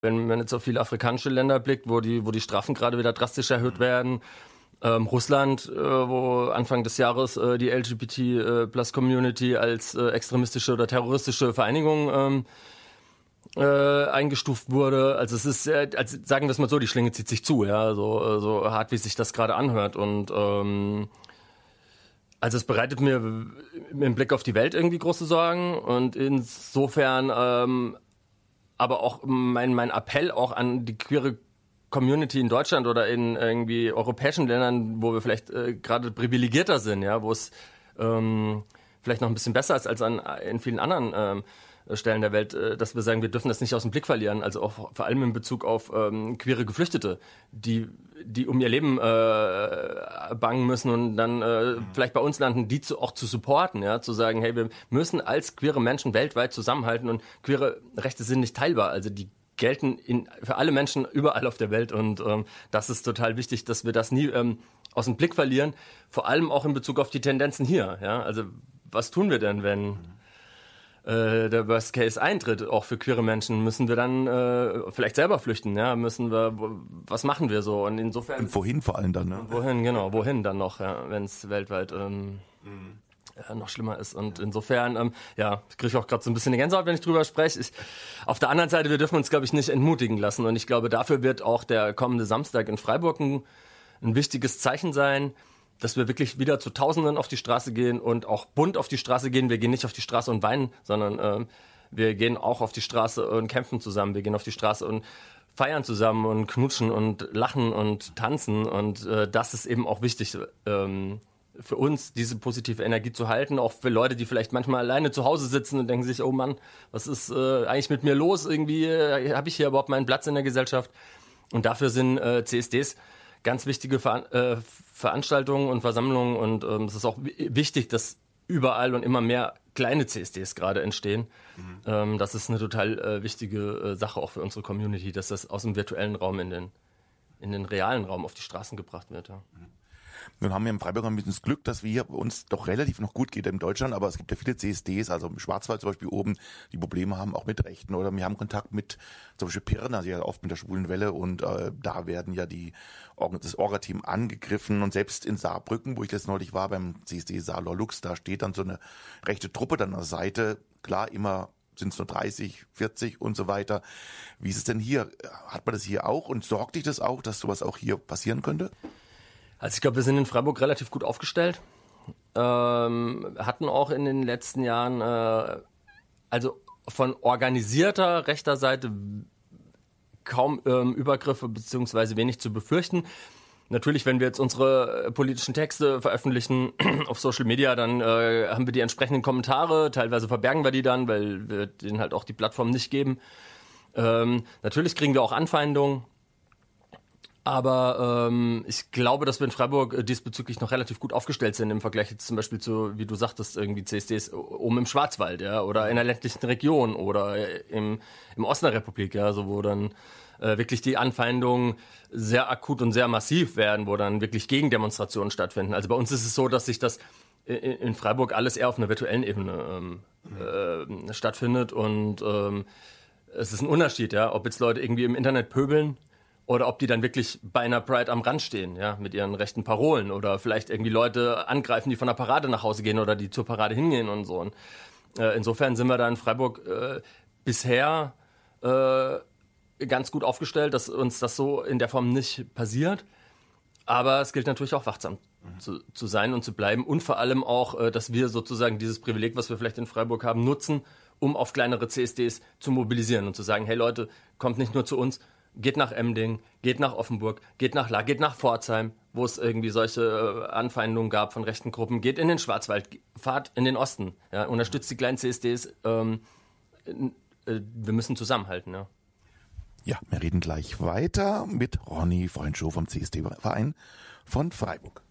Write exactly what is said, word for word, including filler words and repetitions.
Wenn man jetzt auf viele afrikanische Länder blickt, wo die, wo die Strafen gerade wieder drastisch erhöht werden, ähm, Russland, äh, wo Anfang des Jahres äh, die L G B T-Plus-Community als äh, extremistische oder terroristische Vereinigung ähm, äh, eingestuft wurde. Also es ist, äh, also sagen wir es mal so, die Schlinge zieht sich zu, ja, so, so hart, wie sich das gerade anhört. Und ähm, also es bereitet mir im Blick auf die Welt irgendwie große Sorgen und insofern ähm, aber auch mein, mein Appell auch an die queere Community in Deutschland oder in irgendwie europäischen Ländern, wo wir vielleicht äh, gerade privilegierter sind, ja, wo es ähm, vielleicht noch ein bisschen besser ist als an in vielen anderen ähm, Stellen der Welt, äh, dass wir sagen, wir dürfen das nicht aus dem Blick verlieren, also auch vor allem in Bezug auf ähm, queere Geflüchtete, die die um ihr Leben äh, bangen müssen und dann äh, vielleicht bei uns landen, die zu, auch zu supporten, ja, zu sagen, hey, wir müssen als queere Menschen weltweit zusammenhalten und queere Rechte sind nicht teilbar, also die gelten in, für alle Menschen überall auf der Welt und ähm, das ist total wichtig, dass wir das nie ähm, aus dem Blick verlieren, vor allem auch in Bezug auf die Tendenzen hier, ja, also was tun wir denn, wenn äh, der Worst Case eintritt, auch für queere Menschen, müssen wir dann äh, vielleicht selber flüchten, ja, müssen wir, was machen wir so und insofern... Und wohin vor allem dann, ne? Wohin, genau, wohin dann noch, ja, wenn es weltweit ähm, mhm. ja, noch schlimmer ist und insofern, ähm, ja, ich kriege auch gerade so ein bisschen eine Gänsehaut, wenn ich drüber spreche. Ich, auf der anderen Seite, wir dürfen uns, glaube ich, nicht entmutigen lassen und ich glaube, dafür wird auch der kommende Samstag in Freiburg ein, ein wichtiges Zeichen sein, dass wir wirklich wieder zu Tausenden auf die Straße gehen und auch bunt auf die Straße gehen. Wir gehen nicht auf die Straße und weinen, sondern ähm, wir gehen auch auf die Straße und kämpfen zusammen. Wir gehen auf die Straße und feiern zusammen und knutschen und lachen und tanzen. Und äh, das ist eben auch wichtig ähm, für uns, diese positive Energie zu halten. Auch für Leute, die vielleicht manchmal alleine zu Hause sitzen und denken sich, oh Mann, was ist äh, eigentlich mit mir los? Irgendwie äh, habe ich hier überhaupt meinen Platz in der Gesellschaft? Und dafür sind äh, C S Ds ganz wichtige Ver- äh, Veranstaltungen und Versammlungen und ähm, es ist auch w- wichtig, dass überall und immer mehr kleine C S Ds gerade entstehen. Mhm. Ähm, das ist eine total äh, wichtige äh, Sache auch für unsere Community, dass das aus dem virtuellen Raum in den, in den realen Raum auf die Straßen gebracht wird. Ja. Mhm. Nun haben wir im Freiburg ein bisschen das Glück, dass wir uns doch relativ noch gut geht in Deutschland, aber es gibt ja viele C S Ds, also im Schwarzwald zum Beispiel oben, die Probleme haben auch mit Rechten oder wir haben Kontakt mit zum Beispiel Pirna, also ja oft mit der schwulen Welle und äh, da werden ja die das Orga-Team angegriffen und selbst in Saarbrücken, wo ich jetzt neulich war beim C S D Saarlor Lux, da steht dann so eine rechte Truppe dann an der Seite, klar immer sind es nur dreißig, vierzig und so weiter. Wie ist es denn hier? Hat man das hier auch und sorgt dich das auch, dass sowas auch hier passieren könnte? Also ich glaube, wir sind in Freiburg relativ gut aufgestellt. Ähm, hatten auch in den letzten Jahren, äh, also von organisierter rechter Seite kaum ähm, Übergriffe beziehungsweise wenig zu befürchten. Natürlich, wenn wir jetzt unsere politischen Texte veröffentlichen auf Social Media, dann äh, haben wir die entsprechenden Kommentare. Teilweise verbergen wir die dann, weil wir denen halt auch die Plattform nicht geben. Ähm, natürlich kriegen wir auch Anfeindungen. Aber ähm, ich glaube, dass wir in Freiburg äh, diesbezüglich noch relativ gut aufgestellt sind im Vergleich jetzt zum Beispiel zu, wie du sagtest, irgendwie C S Ds oben im Schwarzwald, ja, oder in der ländlichen Region oder im, im Osten der Republik, ja, so wo dann äh, wirklich die Anfeindungen sehr akut und sehr massiv werden, wo dann wirklich Gegendemonstrationen stattfinden. Also bei uns ist es so, dass sich das in, in Freiburg alles eher auf einer virtuellen Ebene ähm, mhm. äh, stattfindet und ähm, es ist ein Unterschied, ja, ob jetzt Leute irgendwie im Internet pöbeln oder ob die dann wirklich bei einer Pride am Rand stehen, ja, mit ihren rechten Parolen oder vielleicht irgendwie Leute angreifen, die von der Parade nach Hause gehen oder die zur Parade hingehen und so. Und, äh, insofern sind wir da in Freiburg äh, bisher äh, ganz gut aufgestellt, dass uns das so in der Form nicht passiert. Aber es gilt natürlich auch wachsam mhm. zu, zu sein und zu bleiben und vor allem auch, äh, dass wir sozusagen dieses Privileg, was wir vielleicht in Freiburg haben, nutzen, um auf kleinere C S Ds zu mobilisieren und zu sagen, hey Leute, kommt nicht nur zu uns, geht nach Emding, geht nach Offenburg, geht nach La, geht nach Pforzheim, wo es irgendwie solche äh, Anfeindungen gab von rechten Gruppen, geht in den Schwarzwald, fahrt in den Osten, ja, unterstützt die kleinen C S Ds. Ähm, äh, wir müssen zusammenhalten, ja. Ja, wir reden gleich weiter mit Ronny Freundschow vom C S D-Verein von Freiburg.